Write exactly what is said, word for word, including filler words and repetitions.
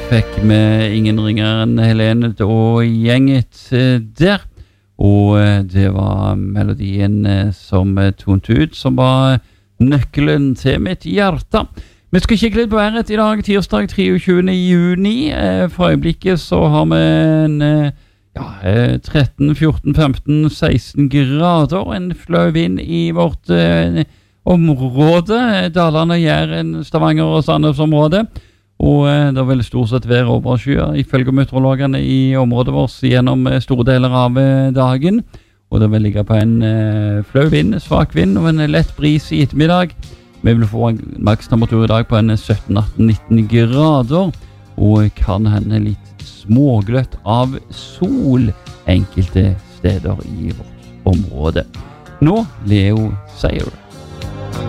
fikk med ingen ringere enn Helene og gjenget der. Og det var melodien som tonet ut, som var nøkkelen til mitt hjerte. Vi skal kikke litt på været i dag, tirsdag treogtjuende juni. For øyeblikket så har vi en ja, tretten, fjorten, femten, seksten grader. En flau vind i vårt område, Dalane, Jæren, Stavanger og Sandnes område. Og det er vel stort sett vær over skyer, ifølge meteorologene i området vårt gjennom store deler av dagen. Og det vil ligge på en uh, flau vind, svak vind og en lett bris i ettermiddag. Vi vil få en makstemperatur i dag på en sytten, atten, nitten grader. Og kan hende litt smågløtt av sol enkelte steder i vårt område. Nå Leo Sayer.